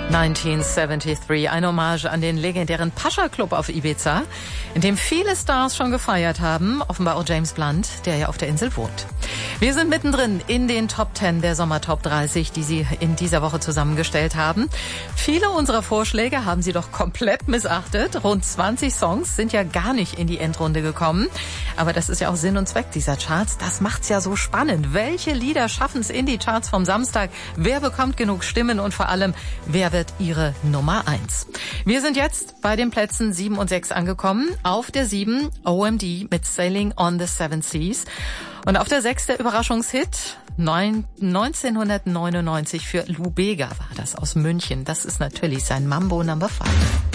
1973, eine Hommage an den legendären Pascha Club auf Ibiza, in dem viele Stars schon gefeiert haben, offenbar auch James Blunt, der ja auf der Insel wohnt. Wir sind mittendrin in den Top 10 der Sommer Top 30, die Sie in dieser Woche zusammengestellt haben. Viele unserer Vorschläge haben Sie doch komplett missachtet. Rund 20 Songs sind ja gar nicht in die Endrunde gekommen. Aber das ist ja auch Sinn und Zweck dieser Charts. Das macht's ja so spannend. Welche Lieder schaffen es in die Charts vom Samstag? Wer bekommt genug Stimmen und vor allem, wer wird Ihre Nummer 1? Wir sind jetzt bei den Plätzen 7 und 6 angekommen. Auf der 7 OMD mit Sailing on the Seven Seas. Und auf der 6 der Überraschungshit 1999 für Lou Bega war das aus München. Das ist natürlich sein Mambo Number 5.